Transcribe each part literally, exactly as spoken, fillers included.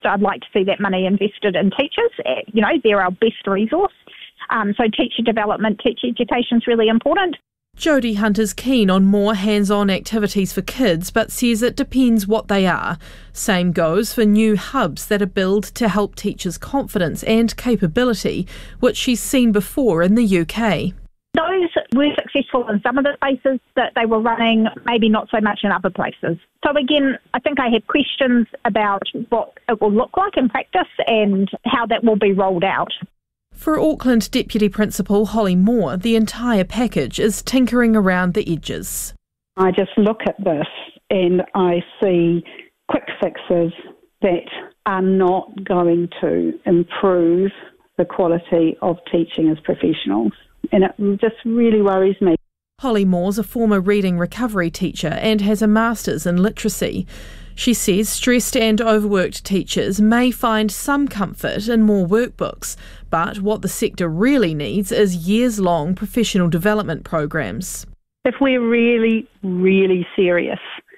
So I'd like to see that money invested in teachers. You know, they're our best resource. Um, so teacher development, teacher education is really important. Jodie Hunter's keen on more hands-on activities for kids, but says it depends what they are. Same goes for new hubs that are built to help teachers' confidence and capability, which she's seen before in the U K. Those were successful in some of the places that they were running, maybe not so much in other places. So again, I think I have questions about what it will look like in practice and how that will be rolled out. For Auckland Deputy Principal Holly Moore, the entire package is tinkering around the edges. I just look at this and I see quick fixes that are not going to improve the quality of teaching as professionals. And it just really worries me. Holly Moore's a former reading recovery teacher and has a master's in literacy. She says stressed and overworked teachers may find some comfort in more workbooks, but what the sector really needs is years-long professional development programs. If we're really, really serious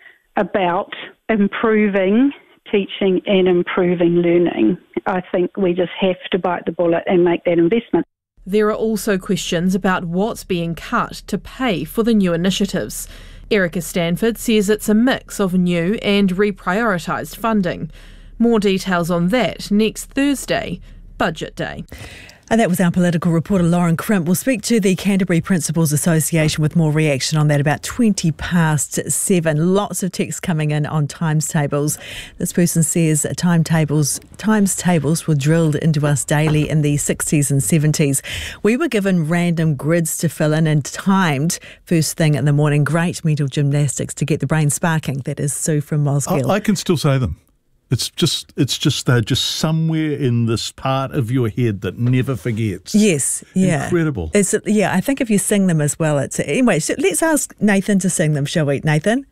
about improving teaching and improving learning, I think we just have to bite the bullet and make that investment. There are also questions about what's being cut to pay for the new initiatives. Erica Stanford says it's a mix of new and reprioritised funding. More details on that next Thursday, Budget Day. And that was our political reporter Lauren Crimp. We'll speak to the Canterbury Principals Association with more reaction on that about twenty past seven. Lots of texts coming in on times tables. This person says timetables, times tables were drilled into us daily in the sixties and seventies. We were given random grids to fill in and timed first thing in the morning. Great mental gymnastics to get the brain sparking. That is Sue from Mosgiel. I, I can still say them. It's just, it's just, they're just somewhere in this part of your head that never forgets. Yes, yeah. Incredible. It's, yeah, I think if you sing them as well, it's... Anyway, so let's ask Nathan to sing them, shall we, Nathan?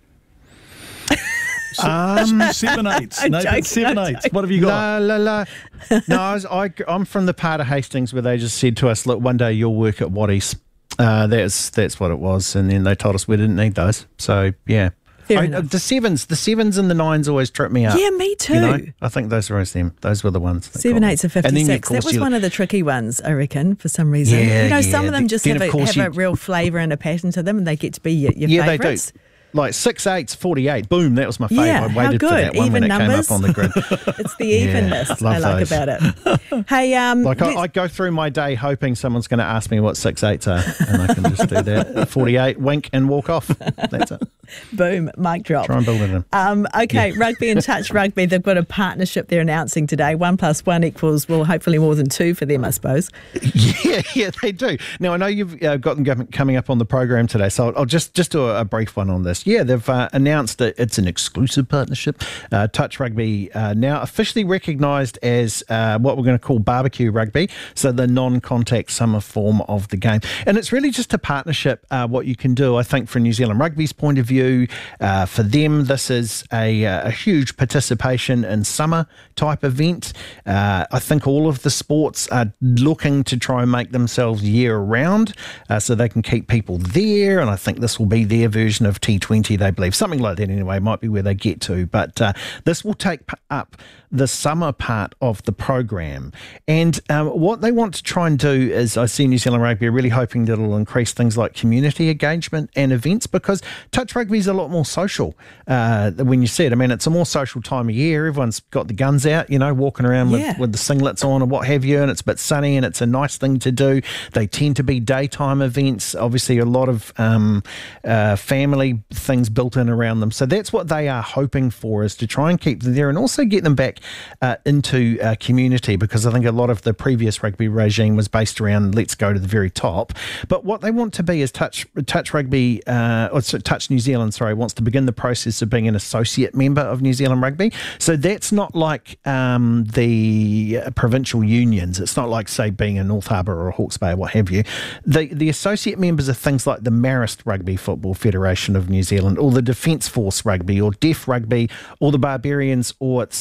um, seven eights. Nathan, joking, seven eights. What have you got? La, la, la. No, I was, I, I'm from the part of Hastings where they just said to us, look, one day you'll work at Waddies. Uh, that's, that's what it was. And then they told us we didn't need those. So, yeah. I, the sevens, the sevens and the nines always trip me up. Yeah, me too. You know? I think those are always them. Those were the ones. Seven eights and fifty-six. That was one of the tricky ones, I reckon, for some reason. Yeah, you know, yeah. some of them just then have, a, have a real flavour and a pattern to them, and they get to be your, your yeah, favourites. They do. Like six eights, forty-eight. Boom, that was my favourite. Yeah, I waited how good. for that one Even when it numbers. came up on the grid. It's the evenness yeah, I like those. about it. Hey, um, like I, I go through my day hoping someone's going to ask me what six eights are, and I can just do that. forty-eight, wink and walk off. That's it. Boom, mic drop. Try and build it in. Um, okay, yeah. Rugby and Touch Rugby, they've got a partnership they're announcing today. One plus one equals, well, hopefully more than two for them, I suppose. Yeah, yeah, they do. Now, I know you've uh, got them coming up on the program today, so I'll, I'll just, just do a, a brief one on this. Yeah, they've uh, announced that it's an exclusive partnership. Uh, Touch Rugby uh, now officially recognised as uh, what we're going to call barbecue rugby, so the non-contact summer form of the game. And it's really just a partnership, uh, what you can do, I think, from New Zealand Rugby's point of view. Uh, for them, this is a, a huge participation in summer type event. Uh, I think all of the sports are looking to try and make themselves year-round uh, so they can keep people there, and I think this will be their version of T twenty, they believe. Something like that anyway, might be where they get to. But uh, this will take p- up the summer part of the program. And um, what they want to try and do is, I see New Zealand Rugby are really hoping that it'll increase things like community engagement and events, because touch rugby is a lot more social uh, when you see it. I mean, it's a more social time of year. Everyone's got the guns out, you know, walking around with, yeah. with the singlets on and what have you, and it's a bit sunny and it's a nice thing to do. They tend to be daytime events, obviously a lot of um, uh, family things built in around them. So that's what they are hoping for, is to try and keep them there and also get them back uh, into uh, community, because I think a lot of the previous rugby regime was based around let's go to the very top. But what they want to be is Touch Touch Rugby, uh, or Touch New Zealand, sorry, wants to begin the process of being an associate member of New Zealand Rugby. So that's not like um, the uh, provincial unions. It's not like, say, being a North Harbour or a Hawke's Bay or what have you. The, the associate members are things like the Marist Rugby Football Federation of New Zealand, or the Defence Force Rugby, or Deaf Rugby, or the Barbarians, or Schools Rugby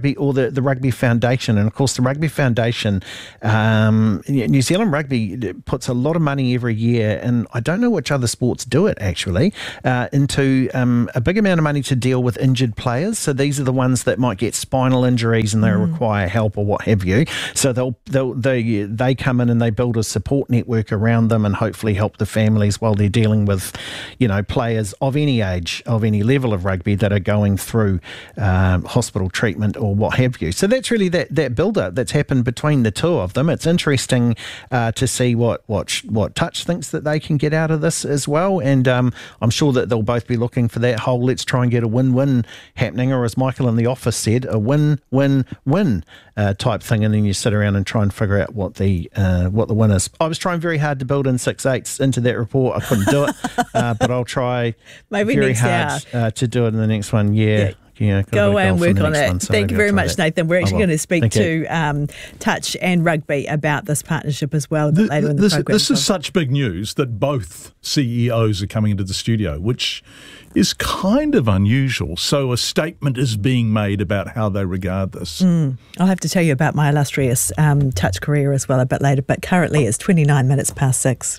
Rugby or the, the Rugby Foundation. And of course, the Rugby Foundation, um, New Zealand Rugby puts a lot of money every year, and I don't know which other sports do it actually, uh, into um, a big amount of money to deal with injured players. So these are the ones that might get spinal injuries and they mm. require help or what have you. So they'll, they'll they they come in and they build a support network around them and hopefully help the families while they're dealing with, you know, players of any age, of any level of rugby that are going through um, hospital treatment or what have you. So that's really that, that build-up that's happened between the two of them. It's interesting uh, to see what, what what Touch thinks that they can get out of this as well. And um, I'm sure that they'll both be looking for that whole let's try and get a win-win happening, or as Michael in the office said, a win-win-win uh, type thing. And then you sit around and try and figure out what the uh, what the win is. I was trying very hard to build in six eights into that report. I couldn't do it, uh, but I'll try Maybe very next hard uh, to do it in the next one. Yeah. yeah. Yeah, go away and work on it. One, so Thank you very much, that. Nathan. We're actually going to speak Thank to um, Touch and Rugby about this partnership as well a bit the, later in the this, programme. This is such big news that both C E Os are coming into the studio, which is kind of unusual. So a statement is being made about how they regard this. Mm. I'll have to tell you about my illustrious um, Touch career as well a bit later, but currently it's twenty-nine minutes past six.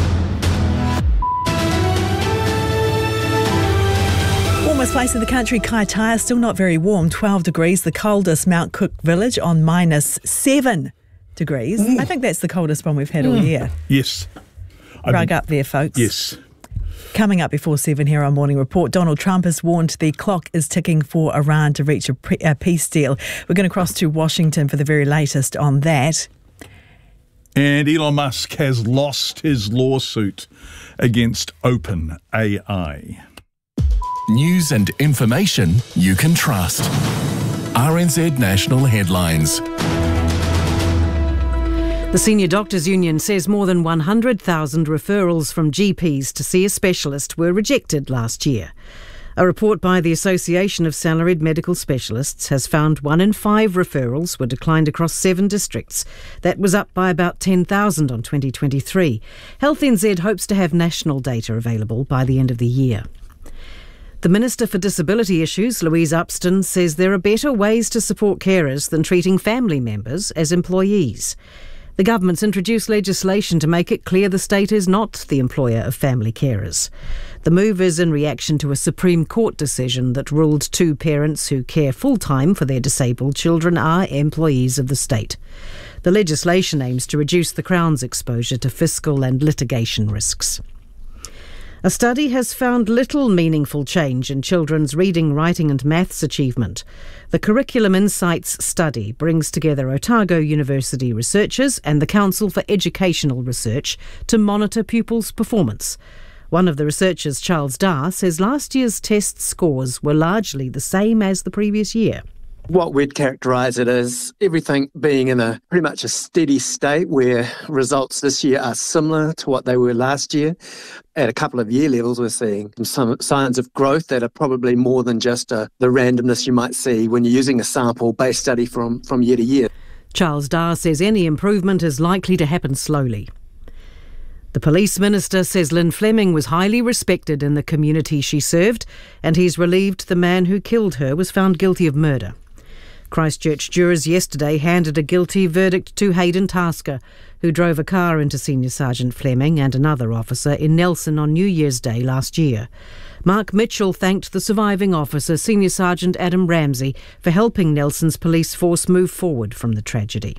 Warmest place in the country, Kaitaia, still not very warm, twelve degrees. The coldest, Mount Cook Village on minus seven degrees. Mm. I think that's the coldest one we've had mm. all year. Yes. Rug up there, folks. Yes. Coming up before seven here on Morning Report, Donald Trump has warned the clock is ticking for Iran to reach a, pre- a peace deal. We're going to cross to Washington for the very latest on that. And Elon Musk has lost his lawsuit against OpenAI. News and information you can trust. R N Z National Headlines. The Senior Doctors Union says more than one hundred thousand referrals from G Ps to see a specialist were rejected last year. A report by the Association of Salaried Medical Specialists has found one in five referrals were declined across seven districts. That was up by about ten thousand on twenty twenty-three. Health N Z hopes to have national data available by the end of the year. The Minister for Disability Issues, Louise Upston, says there are better ways to support carers than treating family members as employees. The government's introduced legislation to make it clear the state is not the employer of family carers. The move is in reaction to a Supreme Court decision that ruled two parents who care full-time for their disabled children are employees of the state. The legislation aims to reduce the Crown's exposure to fiscal and litigation risks. A study has found little meaningful change in children's reading, writing and maths achievement. The Curriculum Insights study brings together Otago University researchers and the Council for Educational Research to monitor pupils' performance. One of the researchers, Charles Dar, says last year's test scores were largely the same as the previous year. What we'd characterise it as everything being in a pretty much a steady state where results this year are similar to what they were last year. At a couple of year levels, we're seeing some signs of growth that are probably more than just uh, the randomness you might see when you're using a sample-based study from, from year to year. Charles Dar says any improvement is likely to happen slowly. The Police Minister says Lynn Fleming was highly respected in the community she served, and he's relieved the man who killed her was found guilty of murder. Christchurch jurors yesterday handed a guilty verdict to Hayden Tasker, who drove a car into Senior Sergeant Fleming and another officer in Nelson on New Year's Day last year. Mark Mitchell thanked the surviving officer, Senior Sergeant Adam Ramsey, for helping Nelson's police force move forward from the tragedy.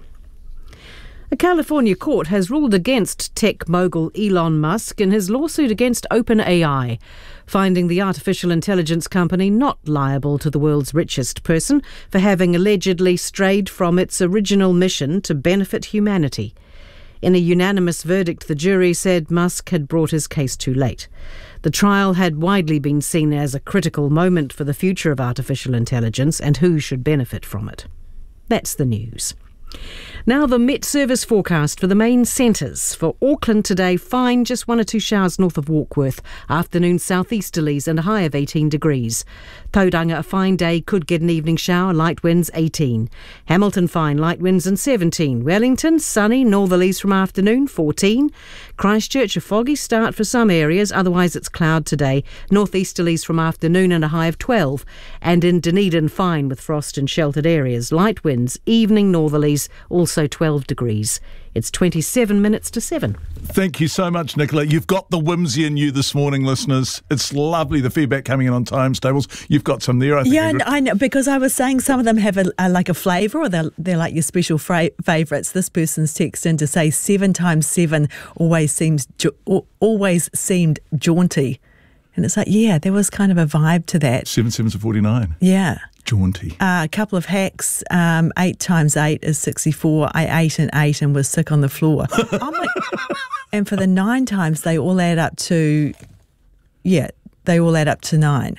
A California court has ruled against tech mogul Elon Musk in his lawsuit against OpenAI, finding the artificial intelligence company not liable to the world's richest person for having allegedly strayed from its original mission to benefit humanity. In a unanimous verdict, the jury said Musk had brought his case too late. The trial had widely been seen as a critical moment for the future of artificial intelligence and who should benefit from it. That's the news. Now the Met Service forecast for the main centres. For Auckland today, fine, just one or two showers north of Warkworth. Afternoon southeasterlies and a high of eighteen degrees. Tauranga, a fine day, could get an evening shower, light winds eighteen. Hamilton, fine, light winds and seventeen. Wellington, sunny, northerlies from afternoon, fourteen. Christchurch, a foggy start for some areas, otherwise it's cloud today. Northeasterlies from afternoon and a high of twelve. And in Dunedin, fine with frost in sheltered areas. Light winds, evening northerlies, also twelve degrees. It's twenty-seven minutes to seven. Thank you so much, Nicola. You've got the whimsy in you this morning, listeners. It's lovely, the feedback coming in on times tables. You've got some there, I think. Yeah, and I know, because I was saying some of them have a, a, like a flavour, or they're, they're like your special fra- favourites. This person's text in to say seven times seven always seems ja- always seemed jaunty. And it's like, yeah, there was kind of a vibe to that. Seven sevens are forty-nine. Yeah. Jaunty. Uh, a couple of hacks. Um, eight times eight is sixty-four. I ate and ate and was sick on the floor. I'm like, and for the nine times, they all add up to, yeah, they all add up to nine.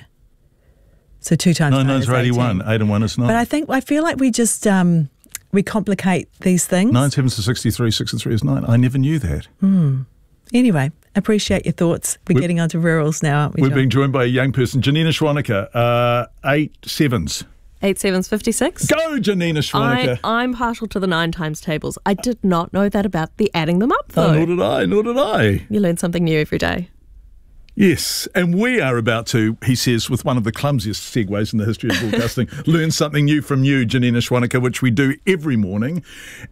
So two times nine, nine is are eighty-one. Eight and one is nine. But I think I feel like we just um, we complicate these things. Nine sevens are sixty-three. Six and three is nine. I never knew that. Hmm. Anyway, appreciate your thoughts. We're, we're getting onto rurals now, aren't we, We're John? being joined by a young person, Janina Schwanica, uh, eight sevens. Eight sevens, fifty-six. Go, Janina Schwanica. I, I'm partial to the nine times tables. I did not know that about the adding them up, though. Oh, nor did I, nor did I. You learn something new every day. Yes, and we are about to, he says, with one of the clumsiest segues in the history of broadcasting, learn something new from you, Janina Schwanica, which we do every morning.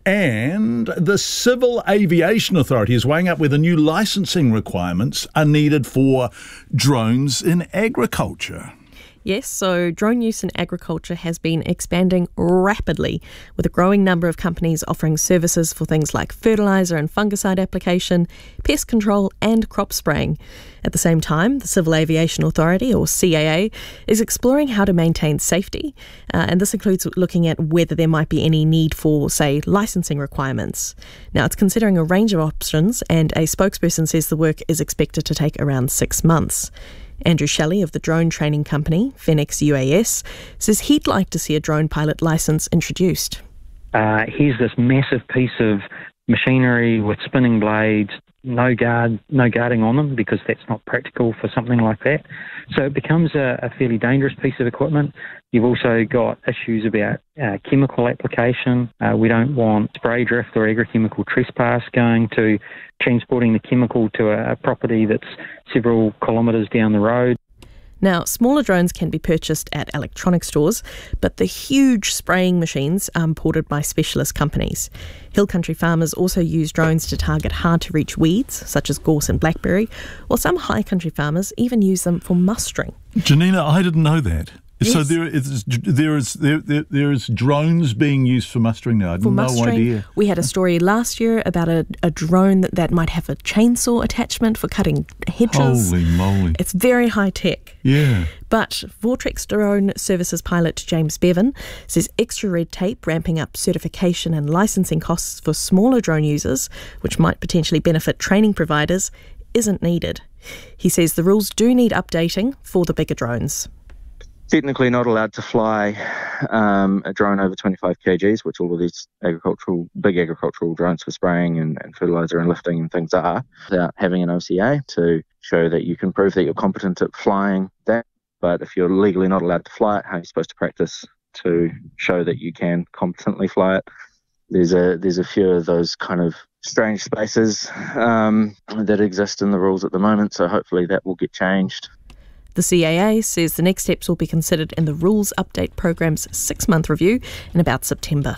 And the Civil Aviation Authority is weighing up whether new licensing requirements are needed for drones in agriculture. Yes, so drone use in agriculture has been expanding rapidly, with a growing number of companies offering services for things like fertiliser and fungicide application, pest control and crop spraying. At the same time, the Civil Aviation Authority, or C A A, is exploring how to maintain safety, uh, and this includes looking at whether there might be any need for, say, licensing requirements. Now, it's considering a range of options, and a spokesperson says the work is expected to take around six months. Andrew Shelley of the drone training company, Phoenix U A S, says he'd like to see a drone pilot licence introduced. Uh, here's this massive piece of machinery with spinning blades, no guard, no guarding on them, because that's not practical for something like that. So it becomes a, a fairly dangerous piece of equipment. You've also got issues about uh, chemical application. Uh, we don't want spray drift or agrochemical trespass going to transporting the chemical to a, a property that's several kilometres down the road. Now, smaller drones can be purchased at electronic stores, but the huge spraying machines are imported by specialist companies. Hill country farmers also use drones to target hard-to-reach weeds, such as gorse and blackberry, while some high country farmers even use them for mustering. Janina, I didn't know that. Yes. So there is there is there, there there is drones being used for mustering now. I had For no mustering, idea. we had a story last year about a, a drone that, that might have a chainsaw attachment for cutting hedges. Holy moly! It's very high tech. Yeah. But Vortex Drone Services pilot James Bevan says extra red tape, ramping up certification and licensing costs for smaller drone users, which might potentially benefit training providers, isn't needed. He says the rules do need updating for the bigger drones. Technically not allowed to fly um, a drone over twenty-five kilograms, which all of these agricultural, big agricultural drones for spraying and, and fertiliser and lifting and things are, without having an O C A to show that you can prove that you're competent at flying that. But if you're legally not allowed to fly it, how are you supposed to practice to show that you can competently fly it? There's a there's a few of those kind of strange spaces um, that exist in the rules at the moment, so hopefully that will get changed. The C A A says the next steps will be considered in the Rules Update Programme's six-month review in about September.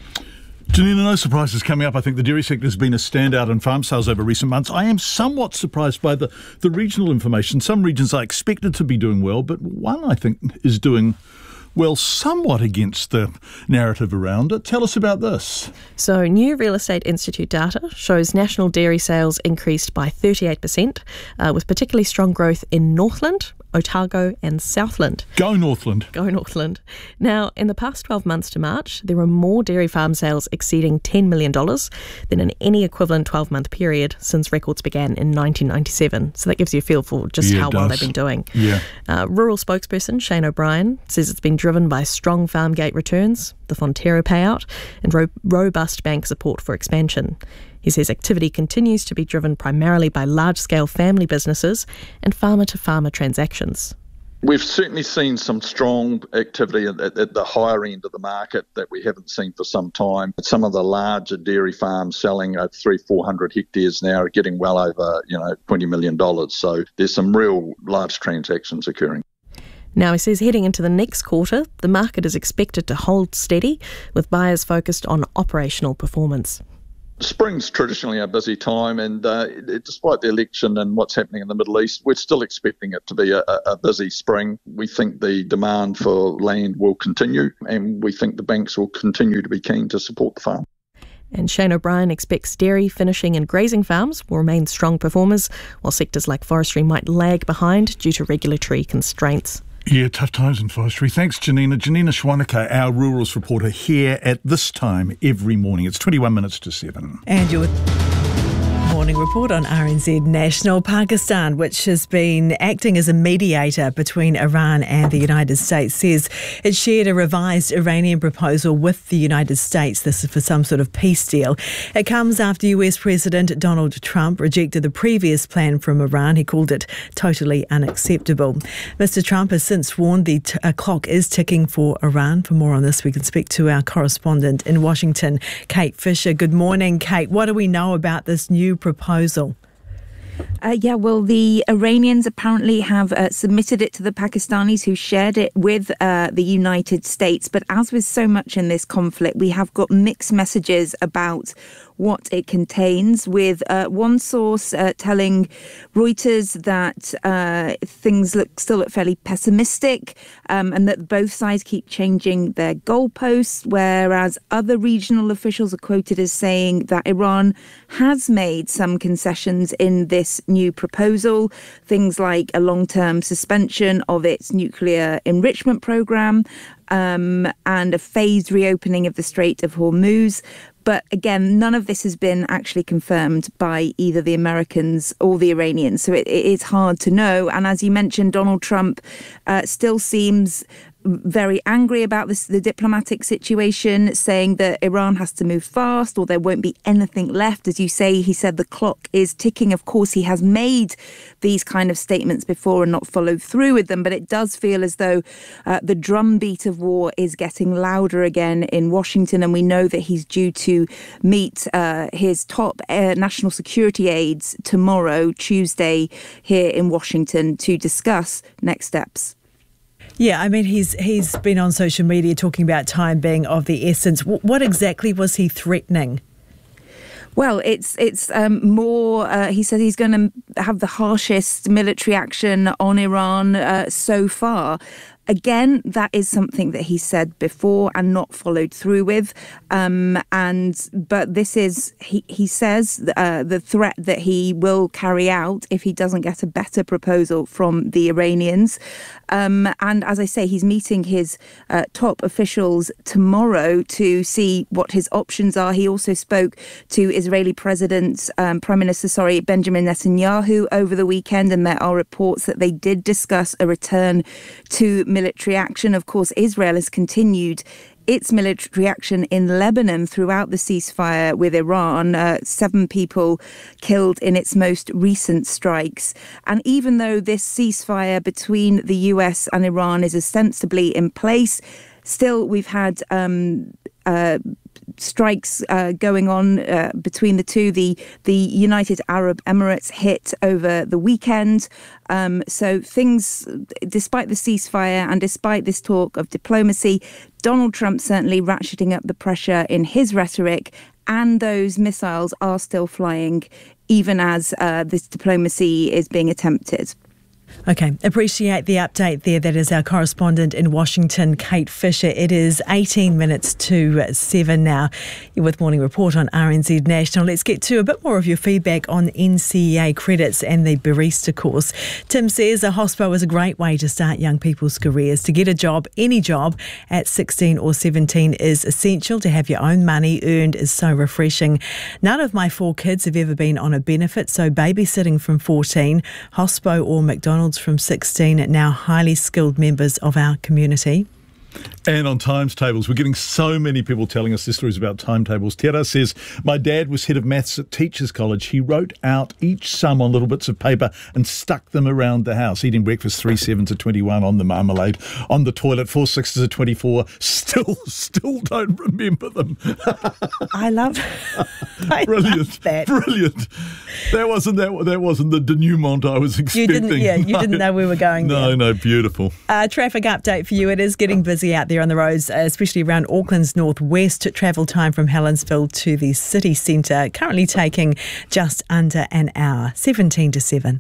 Janina, no surprises coming up. I think the dairy sector has been a standout in farm sales over recent months. I am somewhat surprised by the, the regional information. Some regions are expected to be doing well, but one, I think, is doing well, somewhat against the narrative around it. Tell us about this. So, new Real Estate Institute data shows national dairy sales increased by thirty-eight percent, uh, with particularly strong growth in Northland, Otago and Southland. Go Northland. Go Northland. Now, in the past twelve months to March, there were more dairy farm sales exceeding ten million dollars than in any equivalent twelve-month period since records began in nineteen ninety-seven. So that gives you a feel for just Yeah, how it well does. they've been doing. Yeah. Uh, rural spokesperson Shane O'Brien says it's been driven by strong farm gate returns, the Fonterra payout, and ro- robust bank support for expansion. He says activity continues to be driven primarily by large-scale family businesses and farmer-to-farmer transactions. We've certainly seen some strong activity at, at the higher end of the market that we haven't seen for some time. Some of the larger dairy farms selling at three, four hundred hectares now are getting well over, you know, twenty million dollars. So there's some real large transactions occurring. Now, he says heading into the next quarter, the market is expected to hold steady, with buyers focused on operational performance. Spring's traditionally a busy time, and uh, despite the election and what's happening in the Middle East, we're still expecting it to be a, a busy spring. We think the demand for land will continue, and we think the banks will continue to be keen to support the farm. And Shane O'Brien expects dairy, finishing and grazing farms will remain strong performers, while sectors like forestry might lag behind due to regulatory constraints. Yeah, tough times in forestry. Thanks, Janina. Janina Schwanecker, our Rurals reporter, here at this time every morning. It's twenty-one minutes to seven. And your morning report on R N Z National. Pakistan, which has been acting as a mediator between Iran and the United States, says it shared a revised Iranian proposal with the United States. This is for some sort of peace deal. It comes after U S President Donald Trump rejected the previous plan from Iran. He called it totally unacceptable. Mister Trump has since warned the t- uh, clock is ticking for Iran. For more on this, we can speak to our correspondent in Washington, Kate Fisher. Good morning, Kate. What do we know about this new proposal? Uh, yeah, well, the Iranians apparently have uh, submitted it to the Pakistanis, who shared it with uh, the United States. But as with so much in this conflict, we have got mixed messages about what it contains, with uh, one source uh, telling Reuters that uh, things look still look fairly pessimistic, um, and that both sides keep changing their goalposts, whereas other regional officials are quoted as saying that Iran has made some concessions in this new proposal, things like a long-term suspension of its nuclear enrichment program, um, and a phased reopening of the Strait of Hormuz. But again, none of this has been actually confirmed by either the Americans or the Iranians. So it, it is hard to know. And as you mentioned, Donald Trump uh, still seems very angry about this, the diplomatic situation, saying that Iran has to move fast or there won't be anything left. As you say, he said the clock is ticking. Of course, he has made these kind of statements before and not followed through with them, but it does feel as though uh, the drumbeat of war is getting louder again in Washington, and we know that he's due to meet uh, his top uh, national security aides tomorrow, Tuesday, here in Washington to discuss next steps. Yeah, I mean, he's he's been on social media talking about time being of the essence. W- what exactly was he threatening? Well, it's it's um, more, uh, he said he's going to have the harshest military action on Iran uh, so far. Again, that is something that he said before and not followed through with. Um, and but this is, he, he says, uh, the threat that he will carry out if he doesn't get a better proposal from the Iranians. Um, and as I say, he's meeting his uh, top officials tomorrow to see what his options are. He also spoke to Israeli President, um, Prime Minister, sorry, Benjamin Netanyahu over the weekend, and there are reports that they did discuss a return to military action. Of course, Israel has continued its military action in Lebanon throughout the ceasefire with Iran. Uh, seven people killed in its most recent strikes. And even though this ceasefire between the U S and Iran is ostensibly in place, still we've had um, uh, strikes uh, going on uh, between the two. The the United Arab Emirates hit over the weekend. Um, so things, despite the ceasefire and despite this talk of diplomacy, Donald Trump certainly ratcheting up the pressure in his rhetoric, and those missiles are still flying even as uh, this diplomacy is being attempted. Okay, appreciate the update there. That is our correspondent in Washington, Kate Fisher. It is eighteen minutes to seven now. You're with Morning Report on R N Z National. Let's get to a bit more of your feedback on N C E A credits and the barista course. Tim says a hospo is a great way to start young people's careers. To get a job, any job at sixteen or seventeen is essential. To have your own money earned is so refreshing. None of my four kids have ever been on a benefit, so babysitting from fourteen, hospo or McDonald's from sixteen, now highly skilled members of our community. And on times tables, we're getting so many people telling us their stories about timetables. Tera says, my dad was head of maths at Teachers College. He wrote out each sum on little bits of paper and stuck them around the house. Eating breakfast three seven to twenty-one on the marmalade. On the toilet four six to twenty-four. Still, still don't remember them. I love, I brilliant, love that. Brilliant. That wasn't that. That wasn't the denouement I was expecting. You didn't, yeah, you no. didn't know we were going No, there. no, beautiful. Uh, traffic update for you. It is getting busy out there on the roads, especially around Auckland's northwest. Travel time from Helensville to the city centre currently taking just under an hour, seventeen to seven.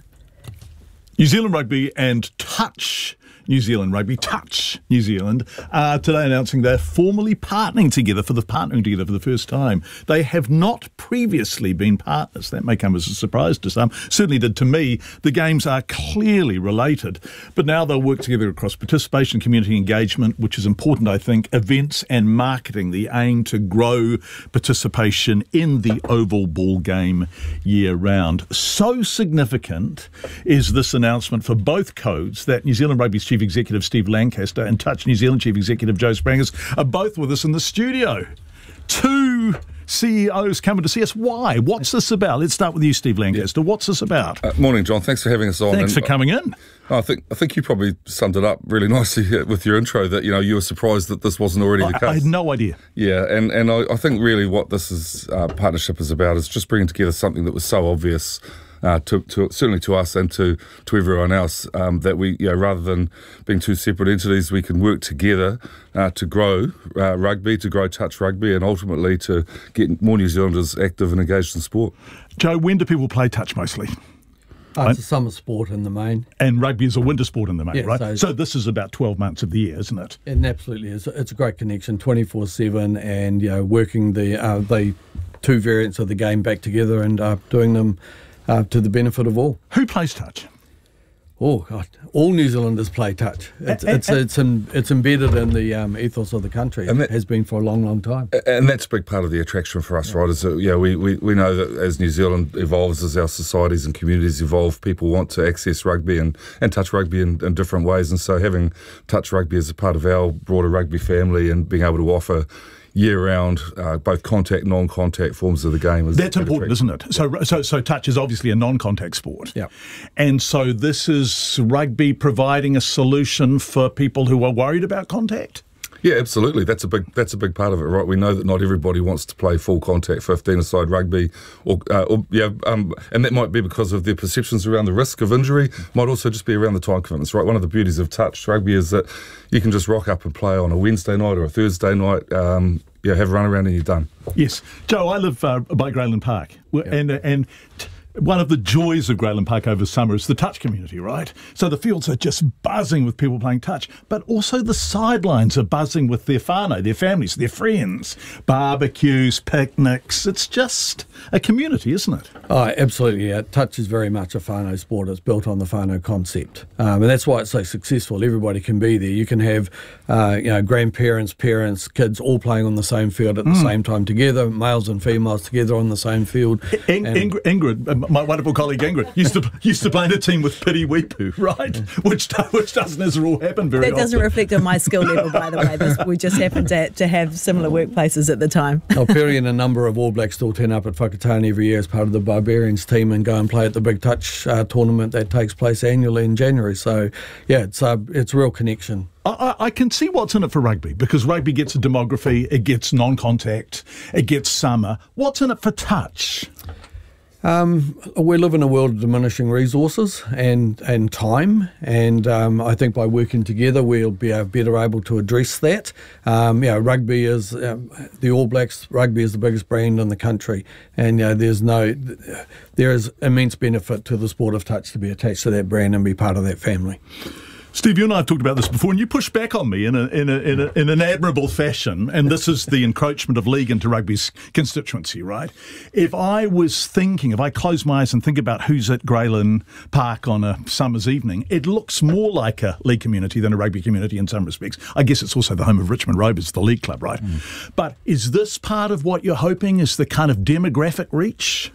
New Zealand Rugby and Touch New Zealand Rugby, Touch New Zealand, are today announcing they're formally partnering together for the partnering together for the first time. They have not previously been partners. That may come as a surprise to some. Certainly did to me. The games are clearly related, but now they'll work together across participation, community engagement, which is important, I think, events and marketing. The aim to grow participation in the oval ball game year round. So significant is this announcement for both codes that New Zealand Rugby's Chief Executive Steve Lancaster and Touch New Zealand Chief Executive Joe Sprangers are both with us in the studio. Two C E Os coming to see us. Why? What's this about? Let's start with you, Steve Lancaster. What's this about? Uh, morning, John. Thanks for having us on. Thanks and, for coming in. I think I think you probably summed it up really nicely with your intro that, you know, you were surprised that this wasn't already I, the case. I had no idea. Yeah, and, and I, I think really what this is uh, partnership is about is just bringing together something that was so obvious Uh, to, to certainly to us and to, to everyone else, um, that we, you know, rather than being two separate entities, we can work together uh, to grow uh, rugby, to grow touch rugby, and ultimately to get more New Zealanders active and engaged in sport. Joe, when do people play touch mostly? Oh, it's a summer sport in the main. And rugby is a winter sport in the main, Yeah, right? so- So this is about twelve months of the year, isn't it? It absolutely is. It's a great connection, twenty-four seven, and, you know, working the uh, the two variants of the game back together and uh, doing them uh, to the benefit of all. Who plays touch? Oh God! All New Zealanders play touch. It's Uh, it's uh, it's, in, it's embedded in the um, ethos of the country. And It has been for a long, long time. And that's a big part of the attraction for us, right? Is that, yeah, we, we, we know that as New Zealand evolves, as our societies and communities evolve, people want to access rugby and, and touch rugby in, in different ways. And so having touch rugby as a part of our broader rugby family and being able to offer year-round, uh, both contact, non-contact forms of the game. Is That's important, isn't it? So, so, so touch is obviously a non-contact sport. Yeah. And so this is rugby providing a solution for people who are worried about contact? Yeah, absolutely. That's a big that's a big part of it, right? We know that not everybody wants to play full contact fifteen-a-side rugby, or, uh, or yeah, um, and that might be because of their perceptions around the risk of injury. Might also just be around the time commitments, right? One of the beauties of touch rugby is that you can just rock up and play on a Wednesday night or a Thursday night. Um, yeah, have a run around and you're done. Yes. Joe, I live uh, by Grayland Park, and uh, and. T- One of the joys of Grayland Park over summer is the touch community, right? So the fields are just buzzing with people playing touch, but also the sidelines are buzzing with their whānau, their families, their friends, barbecues, picnics. It's just a community, isn't it? Oh, absolutely. Yeah. Touch is very much a whānau sport. It's built on the whānau concept. Um, and that's why it's so successful. Everybody can be there. You can have uh, you know, grandparents, parents, kids all playing on the same field at the Mm. same time together, males and females together on the same field. In- And- Ingrid, Ingrid, my wonderful colleague Ingrid, used to used to play in a team with Piri Wipu, right? Which do- which doesn't as a rule happen very That often. doesn't reflect on my skill level, by the way. This, we just happened to, to have similar workplaces at the time. Well, Perry and a number of All Blacks still turn up at Whakatane every year as part of the Barbarians team and go and play at the Big Touch uh, tournament that takes place annually in January. So, yeah, it's uh, it's a real connection. I, I I can see what's in it for rugby, because rugby gets a demography, it gets non-contact, it gets summer. What's in it for touch? Um, we live in a world of diminishing resources and, and time, and um, I think by working together we'll be better able to address that. Um, you know, rugby is, um, the All Blacks, rugby is the biggest brand in the country, and you know, there's no, there is immense benefit to the sport of touch to be attached to that brand and be part of that family. Steve, you and I have talked about this before, and you pushed back on me in a, in a, in a, in an admirable fashion, and this is the encroachment of league into rugby's constituency, right? If I was thinking, if I close my eyes and think about who's at Grayland Park on a summer's evening, it looks more like a league community than a rugby community in some respects. I guess it's also the home of Richmond Rovers, the league club, right? Mm. But is this part of what you're hoping is the kind of demographic reach?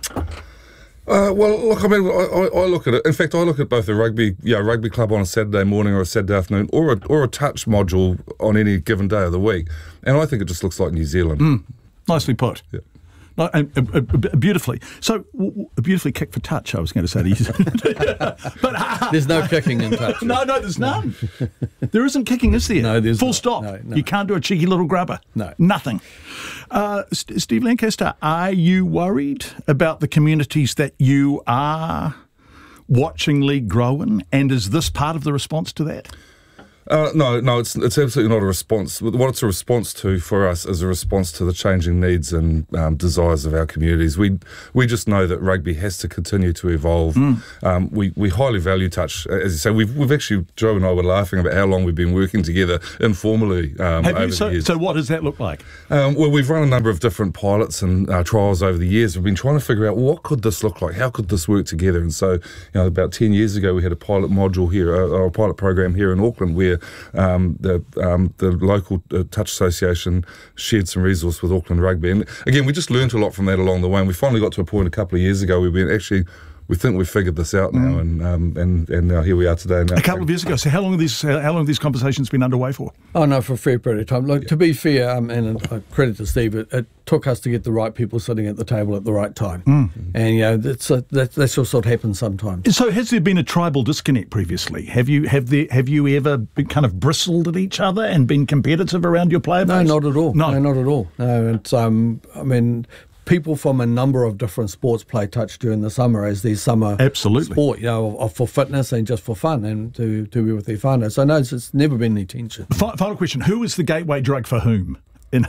Uh, well, look, I mean, I, I look at it. In fact, I look at both a rugby, you know, rugby club on a Saturday morning or a Saturday afternoon, or a, or a touch module on any given day of the week, and I think it just looks like New Zealand. Mm, nicely put. Yeah. No, and, uh, uh, beautifully. So, w- w- beautifully kicked for touch, I was going to say to you. but, uh, there's no kicking in touch. no, no, there's none. There isn't kicking, is there? No, there's Full not. stop. No, no. You can't do a cheeky little grubber. No. Nothing. Uh, St- Steve Lancaster, are you worried about the communities that you are watching league growing? And is this part of the response to that? Uh, no, no, it's it's absolutely not a response. What it's a response to for us is a response to the changing needs and um, desires of our communities. We we just know that rugby has to continue to evolve. Mm. Um, we we highly value touch, as you say. We've we've actually, Joe and I were laughing about how long we've been working together informally um, Have over you? So, the years. so what does that look like? Um, well, we've run a number of different pilots and uh, trials over the years. We've been trying to figure out what could this look like, how could this work together. And so, you know, about ten years ago, we had a pilot module here, or a pilot program here in Auckland, where Um, the um, the local uh, touch association shared some resource with Auckland Rugby, and again we just learned a lot from that along the way. And we finally got to a point a couple of years ago where we actually we think we've figured this out now, mm. and um, and and now here we are today. Now. A couple of years ago. So how long have these how long have these conversations been underway for? Oh no, for a fair period of time. Look, yeah. To be fair, um, and uh, credit to Steve, it, it took us to get the right people sitting at the table at the right time, mm. and you know that's a, that that's just what happens sometimes. So has there been a tribal disconnect previously? Have you have there have you ever been kind of bristled at each other and been competitive around your player base? No, not at all. No, no not at all. No, it's um, I mean. People from a number of different sports play touch during the summer as their summer Absolutely. sport, you know, for fitness and just for fun and to, to be with their whānau. So no, it's, it's never been any tension. Final question: who is the gateway drug for whom? In,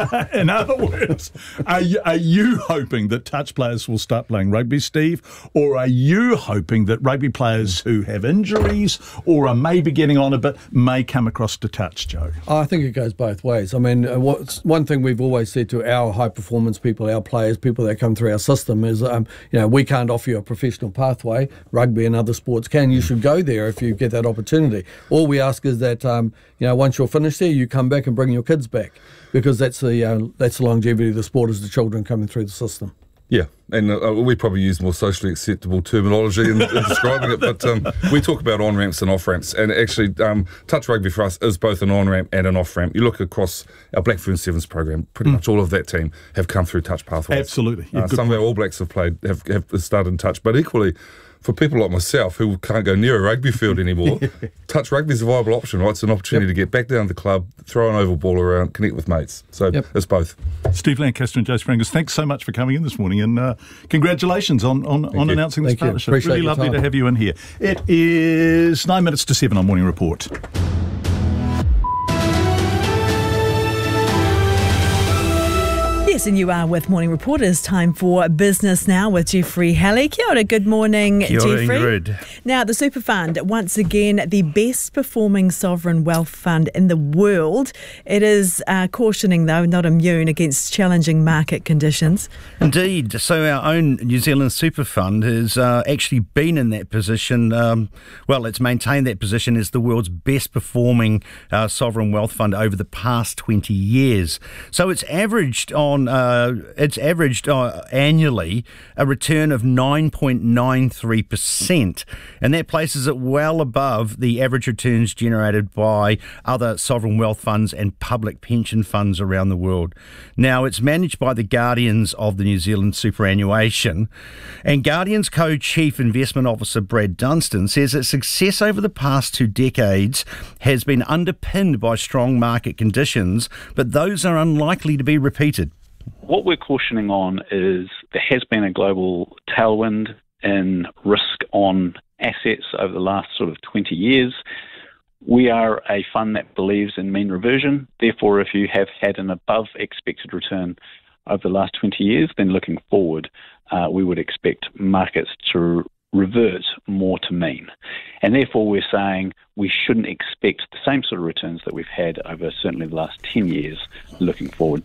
in other words, are you, are you hoping that touch players will start playing rugby, Steve, or are you hoping that rugby players who have injuries or are maybe getting on a bit may come across to touch, Joe? I think it goes both ways. I mean, what's, one thing we've always said to our high-performance people, our players, people that come through our system is, um, you know, we can't offer you a professional pathway. Rugby and other sports can. You should go there if you get that opportunity. All we ask is that, um, you know, once you're finished there, you come back and bring your kids back. Because that's the uh, that's the longevity of the sport, is the children coming through the system. Yeah, and uh, we probably use more socially acceptable terminology in, in describing it, but um, we talk about on-ramps and off-ramps, and actually um, touch rugby for us is both an on-ramp and an off-ramp. You look across our Blackfern Sevens program, pretty mm. much all of that team have come through touch pathways. Absolutely. Uh, some of our All Blacks have played, have, have started in touch, but equally, for people like myself who can't go near a rugby field anymore, touch rugby is a viable option, right? It's an opportunity yep. to get back down to the club, throw an oval ball around, connect with mates. So yep. it's both. Steve Lancaster and Joe Sprangers, thanks so much for coming in this morning, and uh, congratulations on, on, on announcing this Thank partnership. Appreciate really lovely time. to have you in here. It is nine minutes to seven on Morning Report. Yes, and you are with Morning Report. It's time for Business Now with Jeffrey Halley. Kia ora, good morning, Kia ora, Jeffrey. Ingrid. Now, the Super Fund, once again, the best performing sovereign wealth fund in the world. It is uh, cautioning, though, not immune against challenging market conditions. Indeed. So our own New Zealand Super Fund has uh, actually been in that position. Um, well, it's maintained that position as the world's best performing uh, sovereign wealth fund over the past twenty years. So it's averaged on Uh, it's averaged uh, annually a return of nine point nine three percent, and that places it well above the average returns generated by other sovereign wealth funds and public pension funds around the world. Now, it's managed by the Guardians of the New Zealand Superannuation, and Guardians Co-Chief Investment Officer Brad Dunstan says that success over the past two decades has been underpinned by strong market conditions, but those are unlikely to be repeated. What we're cautioning on is there has been a global tailwind in risk on assets over the last sort of twenty years. We are a fund that believes in mean reversion. Therefore, if you have had an above expected return over the last twenty years, then looking forward, uh, we would expect markets to revert more to mean. And therefore, we're saying we shouldn't expect the same sort of returns that we've had over certainly the last ten years looking forward.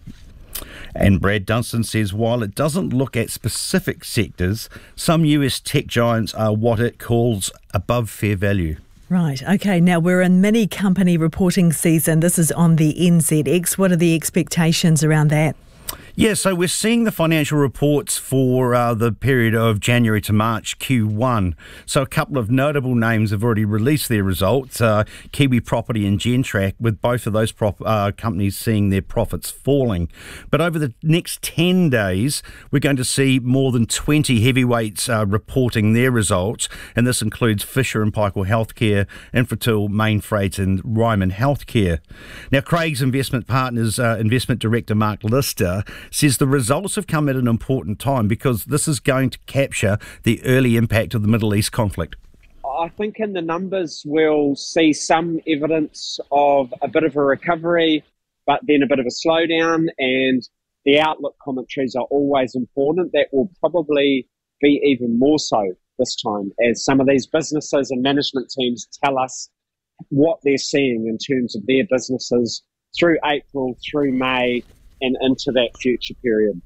And Brad Dunstan says while it doesn't look at specific sectors, some U S tech giants are what it calls above fair value. Right, okay, now we're in mini company reporting season. This is on the N Z X. What are the expectations around that? Yeah, so we're seeing the financial reports for uh, the period of January to March Q one. So a couple of notable names have already released their results, uh, Kiwi Property and Gentrack, with both of those prop- uh, companies seeing their profits falling. But over the next ten days, we're going to see more than twenty heavyweights uh, reporting their results, and this includes Fisher and Paykel Healthcare, Infratil, Mainfreight and Ryman Healthcare. Now, Craig's Investment Partners uh, Investment Director Mark Lister says the results have come at an important time because this is going to capture the early impact of the Middle East conflict. I think in the numbers we'll see some evidence of a bit of a recovery, but then a bit of a slowdown, and the outlook commentaries are always important. That will probably be even more so this time, as some of these businesses and management teams tell us what they're seeing in terms of their businesses through April, through May, and into that future period.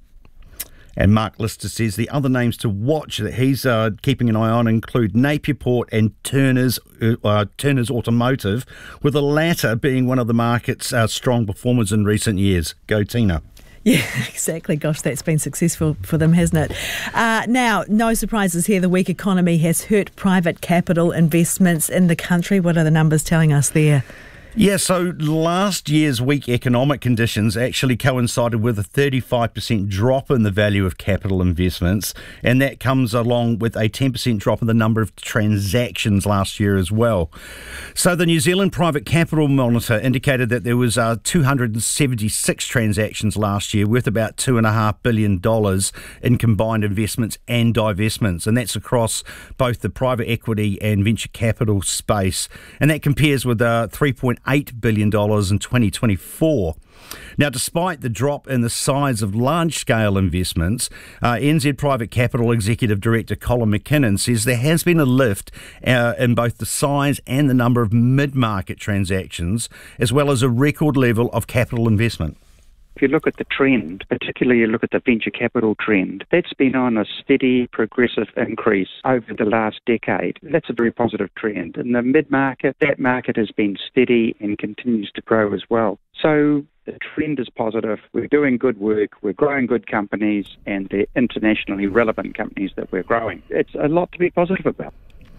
And Mark Lister says the other names to watch that he's uh, keeping an eye on include Napier Port and Turner's uh, Turner's Automotive, with the latter being one of the market's uh, strong performers in recent years. Go Tina. Yeah, exactly. Gosh, that's been successful for them, hasn't it? Uh, now, no surprises here. The weak economy has hurt private capital investments in the country. What are the numbers telling us there? Yeah, so last year's weak economic conditions actually coincided with a thirty-five percent drop in the value of capital investments, and that comes along with a ten percent drop in the number of transactions last year as well. So the New Zealand Private Capital Monitor indicated that there was uh, two hundred seventy-six transactions last year worth about two point five billion dollars in combined investments and divestments, and that's across both the private equity and venture capital space, and that compares with uh, three point eight billion dollars in twenty twenty-four. Now, despite the drop in the size of large-scale investments, uh, N Z Private Capital Executive Director Colin McKinnon says there has been a lift uh, in both the size and the number of mid-market transactions, as well as a record level of capital investment. If you look at the trend, particularly you look at the venture capital trend, that's been on a steady, progressive increase over the last decade. That's a very positive trend. In the mid-market, that market has been steady and continues to grow as well. So the trend is positive. We're doing good work. We're growing good companies, and they're internationally relevant companies that we're growing. It's a lot to be positive about.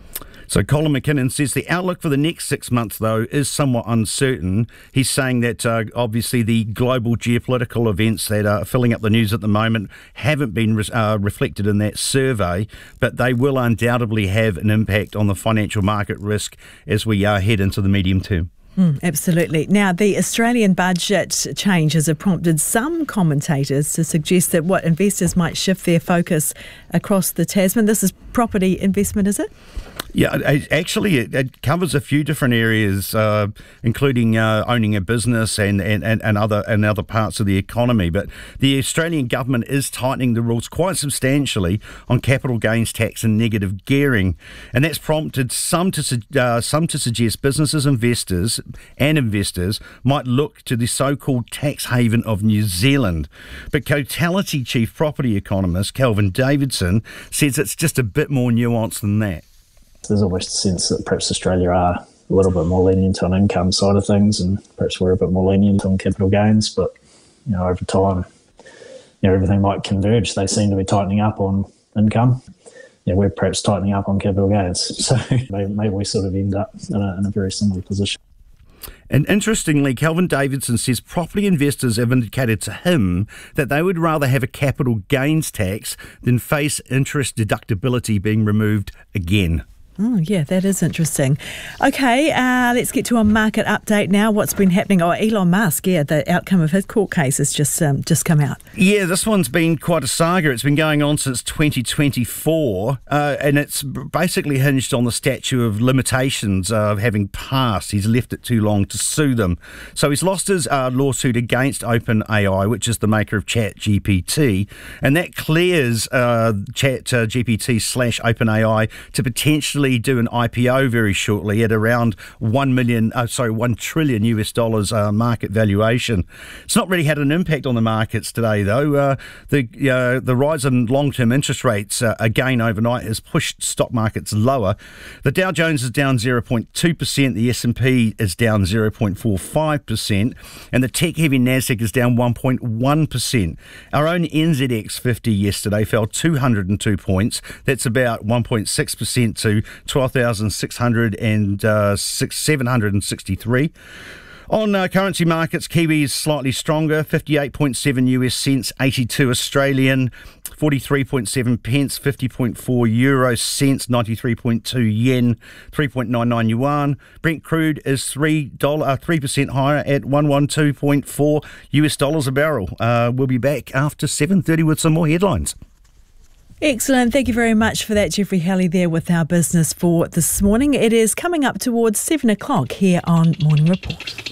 So Colin McKinnon says the outlook for the next six months, though, is somewhat uncertain. He's saying that uh, obviously the global geopolitical events that are filling up the news at the moment haven't been re- uh, reflected in that survey, but they will undoubtedly have an impact on the financial market risk as we uh, head into the medium term. Mm, absolutely. Now, the Australian budget changes have prompted some commentators to suggest that what investors might shift their focus across the Tasman. This is property investment, is it? Yeah, actually, it, it covers a few different areas, uh, including uh, owning a business and, and, and other and other parts of the economy. But the Australian government is tightening the rules quite substantially on capital gains tax and negative gearing, and that's prompted some to uh, some to suggest businesses, investors, and investors might look to the so-called tax haven of New Zealand. But Cotality chief property economist Kelvin Davidson says it's just a bit more nuanced than that. There's almost a sense that perhaps Australia are a little bit more lenient on income side of things, and perhaps we're a bit more lenient on capital gains. But you know, over time, you know, everything might converge. They seem to be tightening up on income. You know, we're perhaps tightening up on capital gains. So maybe, maybe we sort of end up in a, in a very similar position. And interestingly, Kelvin Davidson says property investors have indicated to him that they would rather have a capital gains tax than face interest deductibility being removed again. Oh, yeah, that is interesting. Okay, uh, let's get to a market update now. What's been happening? Oh, Elon Musk, yeah, the outcome of his court case has just um, just come out. Yeah, this one's been quite a saga. It's been going on since twenty twenty-four, uh, and it's basically hinged on the statute of limitations of uh, having passed. He's left it too long to sue them. So he's lost his uh, lawsuit against OpenAI, which is the maker of ChatGPT, and that clears uh, ChatGPT slash OpenAI to potentially do an I P O very shortly at around one million, uh, sorry, one trillion U S dollars uh, market valuation. It's not really had an impact on the markets today, though. Uh, the uh, the rise in long-term interest rates uh, again overnight has pushed stock markets lower. The Dow Jones is down zero point two percent, the S and P is down zero point four five percent, and the tech-heavy Nasdaq is down one point one percent. Our own N Z X fifty yesterday fell two hundred two points. That's about one point six percent to twelve thousand six hundred and uh, seven hundred sixty-three. On uh, currency markets, Kiwi is slightly stronger, fifty-eight point seven U S cents, eighty-two Australian, forty-three point seven pence, fifty point four euro cents, ninety-three point two yen, three point nine nine yuan. Brent crude is three dollars, uh, three percent higher at one hundred twelve point four U S dollars a barrel. Uh, we'll be back after seven thirty with some more headlines. Excellent. Thank you very much for that, Jeffrey Halley, there with our business for this morning. It is coming up towards seven o'clock here on Morning Report.